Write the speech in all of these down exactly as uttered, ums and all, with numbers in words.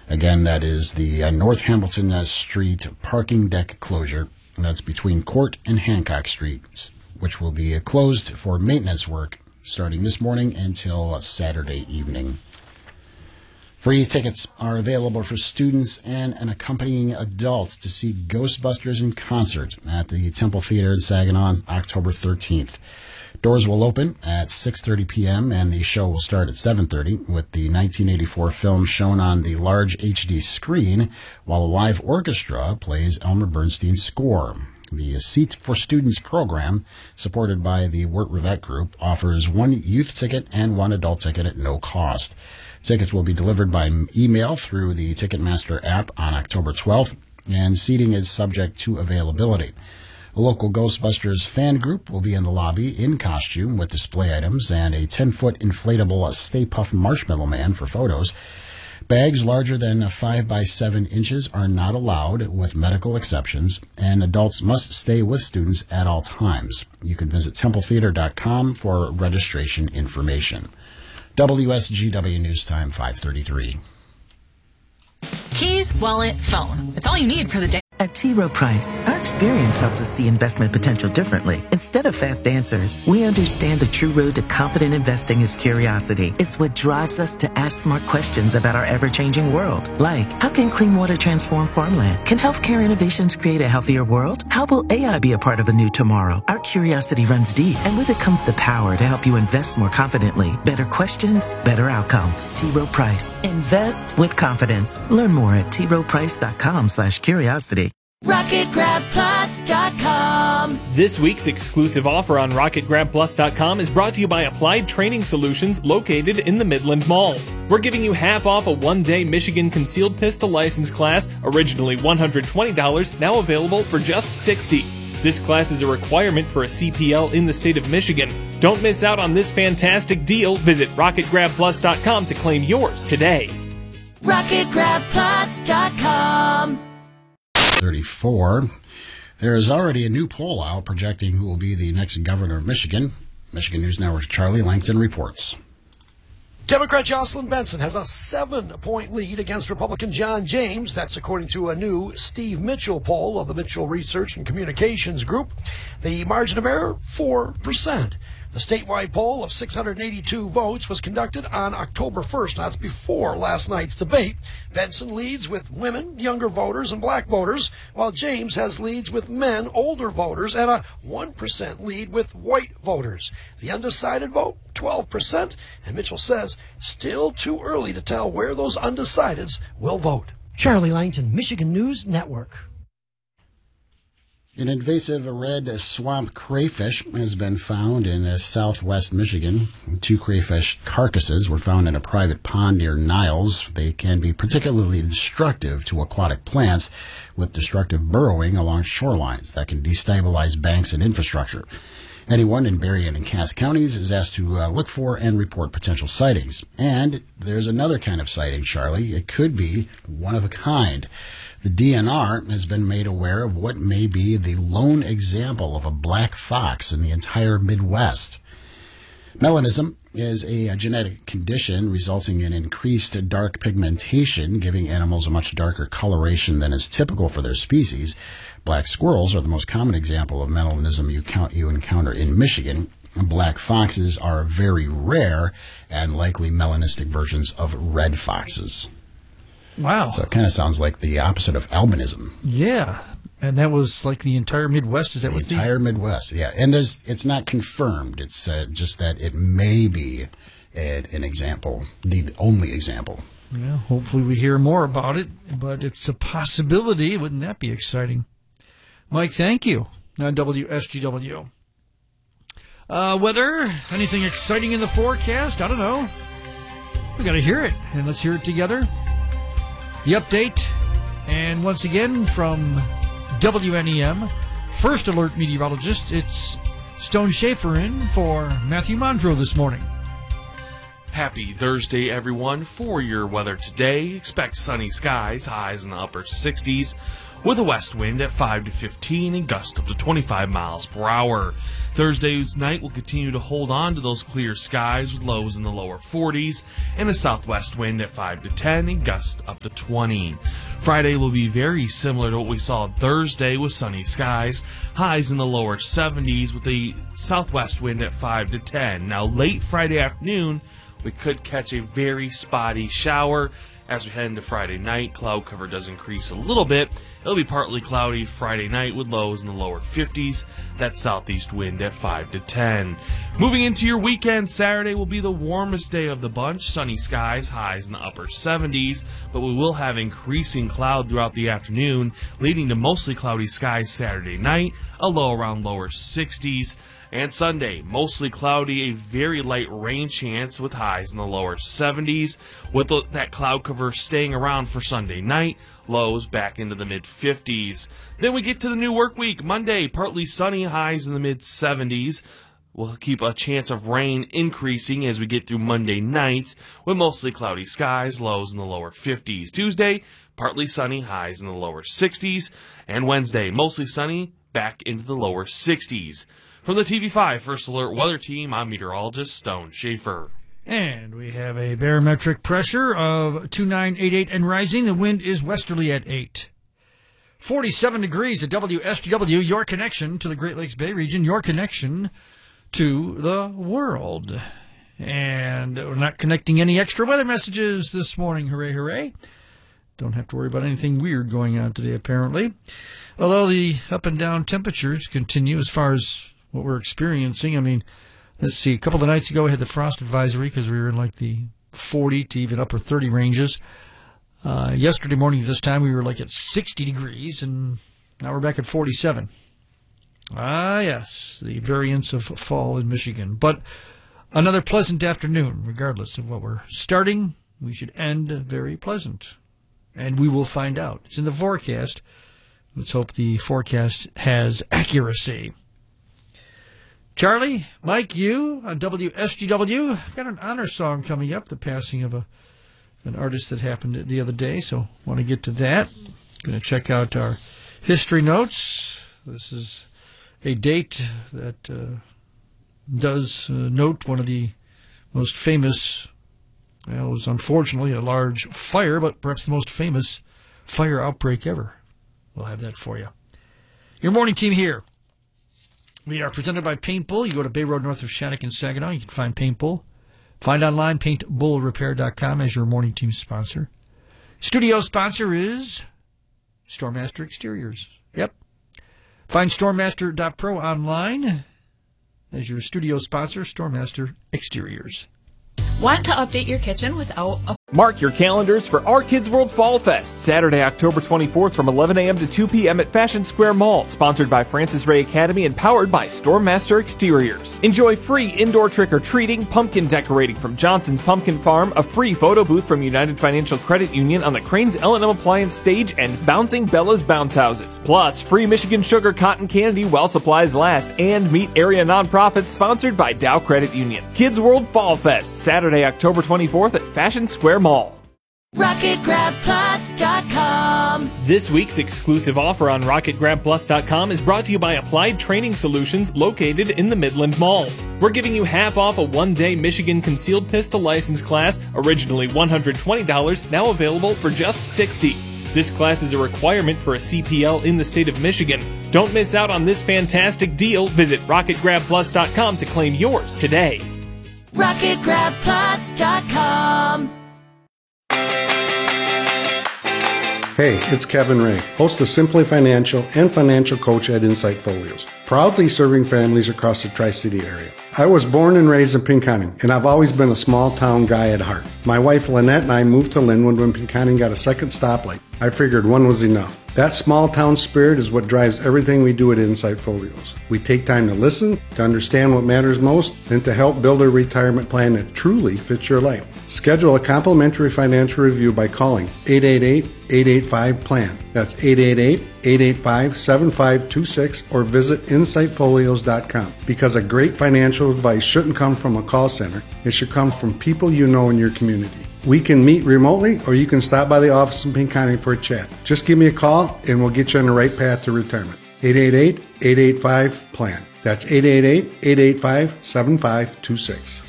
Again, that is the uh, North Hamilton uh, Street parking deck closure. That's between Court and Hancock Streets, which will be uh, closed for maintenance work starting this morning until uh, Saturday evening. Free tickets are available for students and an accompanying adult to see Ghostbusters in concert at the Temple Theater in Saginaw on October thirteenth. Doors will open at six thirty p.m. and the show will start at seven thirty with the nineteen eighty-four film shown on the large H D screen while a live orchestra plays Elmer Bernstein's score. The Seats for Students program, supported by the Wirt Rivette Group, offers one youth ticket and one adult ticket at no cost. Tickets will be delivered by email through the Ticketmaster app on October twelfth, and seating is subject to availability. A local Ghostbusters fan group will be in the lobby in costume with display items and a ten-foot inflatable Stay Puft Marshmallow Man for photos. Bags larger than five by seven inches are not allowed with medical exceptions, and adults must stay with students at all times. You can visit temple theater dot com for registration information. W S G W News Time, five thirty-three. Keys, wallet, phone. It's all you need for the day. At T. Rowe Price, our experience helps us see investment potential differently. Instead of fast answers, we understand the true road to confident investing is curiosity. It's what drives us to ask smart questions about our ever-changing world. Like, how can clean water transform farmland? Can healthcare innovations create a healthier world? How will A I be a part of a new tomorrow? Our curiosity runs deep, and with it comes the power to help you invest more confidently. Better questions, better outcomes. T. Rowe Price. Invest with confidence. Learn more at t rowe price dot com slash curiosity. rocket grab plus dot com. This week's exclusive offer on rocket grab plus dot com is brought to you by Applied Training Solutions located in the Midland Mall. We're giving you half off a one-day Michigan concealed pistol license class, originally one hundred twenty dollars, now available for just sixty dollars. This class is a requirement for a C P L in the state of Michigan. Don't miss out on this fantastic deal. Visit rocket grab plus dot com to claim yours today. rocket grab plus dot com. thirty-four. There is already a new poll out projecting who will be the next governor of Michigan. Michigan News Network's Charlie Langton reports. Democrat Jocelyn Benson has a seven-point lead against Republican John James. That's according to a new Steve Mitchell poll of the Mitchell Research and Communications Group. The margin of error, four percent. The statewide poll of six hundred eighty-two votes was conducted on October first. That's before last night's debate. Benson leads with women, younger voters, and black voters, while James has leads with men, older voters, and a one percent lead with white voters. The undecided vote, twelve percent, and Mitchell says still too early to tell where those undecideds will vote. Charlie Langton, Michigan News Network. An invasive red swamp crayfish has been found in uh, southwest Michigan. Two crayfish carcasses were found in a private pond near Niles. They can be particularly destructive to aquatic plants with destructive burrowing along shorelines that can destabilize banks and infrastructure. Anyone in Berrien and Cass counties is asked to uh, look for and report potential sightings. And there's another kind of sighting, Charlie. It could be one of a kind. The D N R has been made aware of what may be the lone example of a black fox in the entire Midwest. Melanism is a, a genetic condition resulting in increased dark pigmentation, giving animals a much darker coloration than is typical for their species. Black squirrels are the most common example of melanism you, count, you encounter in Michigan. Black foxes are very rare and likely melanistic versions of red foxes. Wow. So it kind of sounds like the opposite of albinism. Yeah. And that was like the entire Midwest? Is that the what entire the... Midwest, yeah. And there's it's not confirmed. It's uh, just that it may be a, an example, the only example. Yeah, hopefully we hear more about it, but it's a possibility. Wouldn't that be exciting? Mike, thank you. On W S G W. Uh, weather, anything exciting in the forecast? I don't know. We got to hear it, and let's hear it together. The update, and once again from W N E M, First Alert Meteorologist, it's Stone Schaefer in for Matthew Mondro this morning. Happy Thursday, everyone. For your weather today, expect sunny skies, highs in the upper sixties, with a west wind at five to fifteen and gusts up to twenty-five miles per hour. Thursday's night will continue to hold on to those clear skies with lows in the lower forties and a southwest wind at five to ten and gusts up to twenty. Friday will be very similar to what we saw Thursday with sunny skies, highs in the lower seventies with a southwest wind at five to ten. Now, late Friday afternoon, we could catch a very spotty shower. As we head into Friday night, cloud cover does increase a little bit. It'll be partly cloudy Friday night with lows in the lower fifties. That southeast wind at five to ten. Moving into your weekend, Saturday will be the warmest day of the bunch. Sunny skies, highs in the upper seventies, but we will have increasing cloud throughout the afternoon, leading to mostly cloudy skies Saturday night, a low around lower sixties. And Sunday, mostly cloudy, a very light rain chance with highs in the lower seventies, with the, that cloud cover staying around for Sunday night, lows back into the mid fifties. Then we get to the new work week. Monday, partly sunny, highs in the mid seventies. We'll keep a chance of rain increasing as we get through Monday night, with mostly cloudy skies, lows in the lower fifties. Tuesday, partly sunny, highs in the lower sixties. And Wednesday, mostly sunny, back into the lower sixties. From the T V five First Alert Weather Team, I'm meteorologist Stone Schaefer. And we have a barometric pressure of two nine eight eight and rising. The wind is westerly at eight. forty-seven degrees at W S G W, your connection to the Great Lakes Bay region, your connection to the world. And we're not connecting any extra weather messages this morning. Hooray, hooray. Don't have to worry about anything weird going on today, apparently. Although the up and down temperatures continue as far as what we're experiencing. I mean, let's see, a couple of nights ago we had the frost advisory because we were in like the forty to even upper thirty ranges. Uh, yesterday morning this time we were like at sixty degrees, and now we're back at forty-seven. Ah, yes, the variants of fall in Michigan. But another pleasant afternoon, regardless of what we're starting. We should end very pleasant. And we will find out. It's in the forecast. Let's hope the forecast has accuracy. Charlie, Mike, you on W S G W. Got an honor song coming up, the passing of a an artist that happened the other day, so want to get to that. Going to check out our history notes. This is a date that uh, does uh, note one of the most famous, well, it was unfortunately a large fire, but perhaps the most famous fire outbreak ever. We'll have that for you. Your morning team here. We are presented by Paint Bull. You go to Bay Road north of Shattuck and Saginaw. You can find Paint Bull. Find online paint bull repair dot com as your morning team sponsor. Studio sponsor is Stormmaster Exteriors. Yep. Find stormmaster dot pro online as your studio sponsor, Stormmaster Exteriors. Want to update your kitchen without a Mark your calendars for Our Kids World Fall Fest, Saturday, October twenty-fourth from eleven a.m. to two p.m. at Fashion Square Mall, sponsored by Francis Ray Academy and powered by Stormmaster Exteriors. Enjoy free indoor trick-or-treating, pumpkin decorating from Johnson's Pumpkin Farm, a free photo booth from United Financial Credit Union on the Crane's L and M Appliance stage, and Bouncing Bella's Bounce Houses. Plus, free Michigan Sugar Cotton Candy while supplies last, and meet area nonprofits sponsored by Dow Credit Union. Kids World Fall Fest, Saturday, October twenty-fourth at Fashion Square Mall. rocket grab plus dot com. This week's exclusive offer on rocket grab plus dot com is brought to you by Applied Training Solutions located in the Midland Mall. We're giving you half off a one-day Michigan concealed pistol license class, originally one hundred twenty dollars, now available for just sixty dollars. This class is a requirement for a C P L in the state of Michigan. Don't miss out on this fantastic deal. Visit rocket grab plus dot com to claim yours today. rocket grab plus dot com. Hey, it's Kevin Ray, host of Simply Financial and financial coach at Insight Folios, proudly serving families across the Tri-City area. I was born and raised in Pinconning, and I've always been a small-town guy at heart. My wife Lynette and I moved to Linwood when Pinconning got a second stoplight. I figured one was enough. That small-town spirit is what drives everything we do at Insight Folios. We take time to listen, to understand what matters most, and to help build a retirement plan that truly fits your life. Schedule a complimentary financial review by calling eight eight eight, eight eight five, P L A N. That's eight eight eight, eight eight five, seven five two six or visit insight folios dot com. Because a great financial advice shouldn't come from a call center. It should come from people you know in your community. We can meet remotely or you can stop by the office in Pinconning for a chat. Just give me a call and we'll get you on the right path to retirement. eight eight eight, eight eight five, P L A N. That's eight eight eight, eight eight five, seven five two six.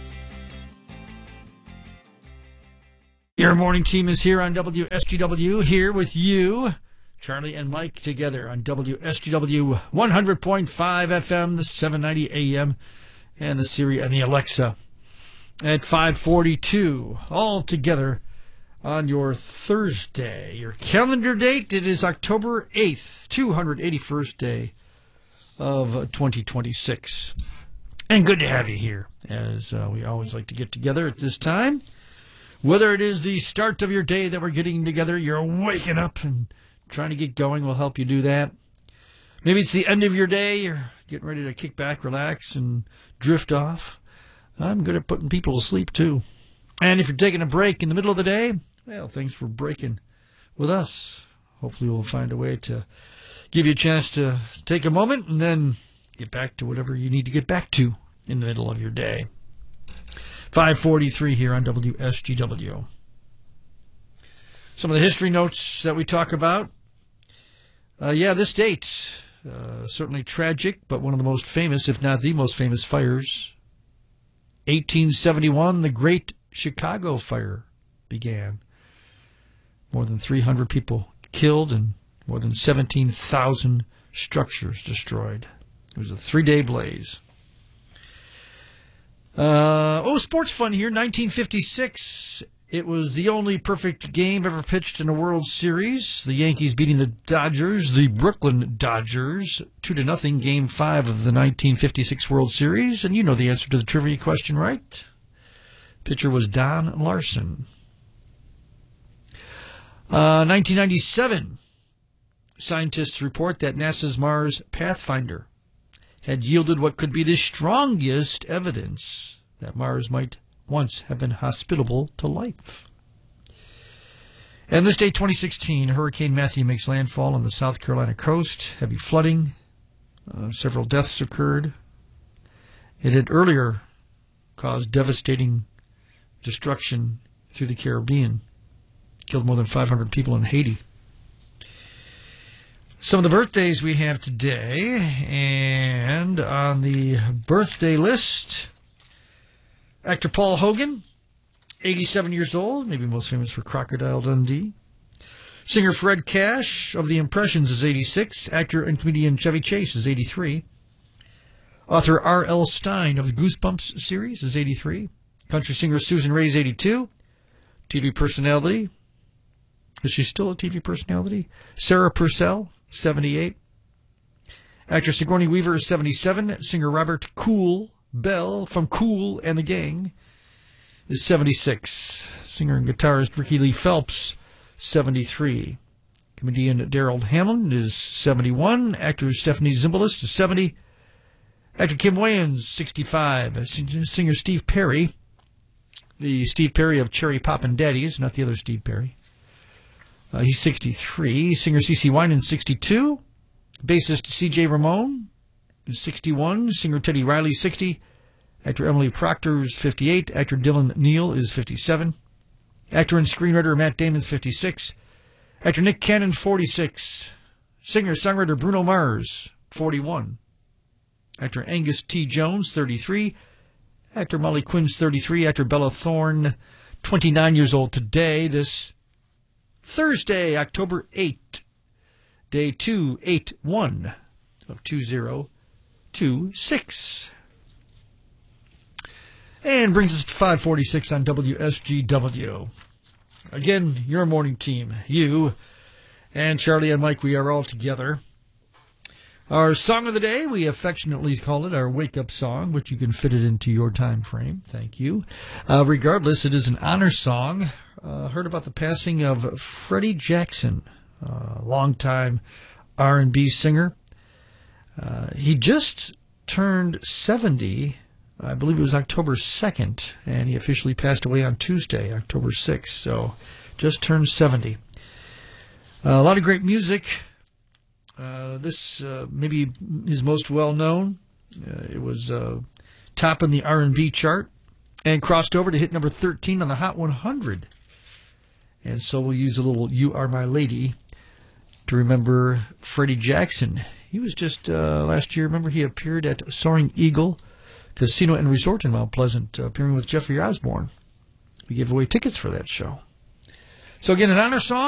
Your morning team is here on W S G W, here with you, Charlie and Mike, together on W S G W one hundred point five F M, the seven ninety A M, and the Siri and the Alexa at five forty-two, all together on your Thursday. Your calendar date, it is October eighth, two hundred eighty-first day of twenty twenty-six. And good to have you here, as uh, we always like to get together at this time. Whether it is the start of your day that we're getting together, you're waking up and trying to get going, we'll help you do that. Maybe it's the end of your day, you're getting ready to kick back, relax, and drift off. I'm good at putting people to sleep, too. And if you're taking a break in the middle of the day, well, thanks for breaking with us. Hopefully we'll find a way to give you a chance to take a moment and then get back to whatever you need to get back to in the middle of your day. five forty-three here on W S G W. Some of the history notes that we talk about. Uh, yeah, this date, uh, certainly tragic, but one of the most famous, if not the most famous fires. eighteen seventy-one, the Great Chicago Fire began. More than three hundred people killed and more than seventeen thousand structures destroyed. It was a three-day blaze. Uh, oh, sports fun here. nineteen fifty-six, it was the only perfect game ever pitched in a World Series. The Yankees beating the Dodgers, the Brooklyn Dodgers, two to nothing, game five of the nineteen fifty-six World Series. And you know the answer to the trivia question, right? Pitcher was Don Larson. Uh, nineteen ninety-seven, scientists report that NASA's Mars Pathfinder had yielded what could be the strongest evidence that Mars might once have been hospitable to life. And this day, twenty sixteen, Hurricane Matthew makes landfall on the South Carolina coast. Heavy flooding. Uh, several deaths occurred. It had earlier caused devastating destruction through the Caribbean. Killed more than five hundred people in Haiti. Some of the birthdays we have today, and on the birthday list, actor Paul Hogan, eighty-seven years old, maybe most famous for Crocodile Dundee. Singer Fred Cash of The Impressions is eighty-six. Actor and comedian Chevy Chase is eighty-three. Author R L. Stine of the Goosebumps series is eighty-three. Country singer Susan Ray is eighty-two. T V personality, is she still a T V personality? Sarah Purcell, seventy-eight. Actor Sigourney Weaver is seventy-seven. Singer Robert Cool Bell from Cool and the Gang is seventy-six. Singer and guitarist Ricky Lee Phelps, seventy-three. Comedian Daryl Hamlin is seventy-one. Actor Stephanie Zimbalist is seventy. Actor Kim Wayans, sixty-five. Singer Steve Perry, the Steve Perry of Cherry Poppin' Daddies, not the other Steve Perry. Uh, he's sixty-three. Singer C C Winan, sixty-two. Bassist C J Ramone is sixty-one. Singer Teddy Riley, sixty. Actor Emily Proctor is fifty-eight. Actor Dylan Neal is fifty-seven. Actor and screenwriter Matt Damon is fifty-six. Actor Nick Cannon, forty-six. Singer-songwriter Bruno Mars, forty-one. Actor Angus T. Jones, thirty-three. Actor Molly Quinn's thirty-three. Actor Bella Thorne, twenty-nine years old today. This Thursday, October eighth, day two eighty-one of two thousand twenty-six. And brings us to five forty-six on W S G W. Again, your morning team, you and Charlie and Mike, we are all together. Our song of the day, we affectionately call it our wake-up song, which you can fit it into your time frame. Thank you. Uh, regardless, it is an honor song. Uh, heard about the passing of Freddie Jackson, uh, longtime R and B singer. Uh, he just turned seventy I believe it was October second, and he officially passed away on Tuesday, October sixth. So just turned seventy. Uh, a lot of great music. Uh, this uh, maybe is most well known. Uh, it was uh, top in the R and B chart and crossed over to hit number thirteen on the Hot one hundred. And so we'll use a little "You Are My Lady" to remember Freddie Jackson. He was just uh, last year, remember he appeared at Soaring Eagle Casino and Resort in Mount Pleasant, uh, appearing with Jeffrey Osborne. We gave away tickets for that show. So again, an honor song.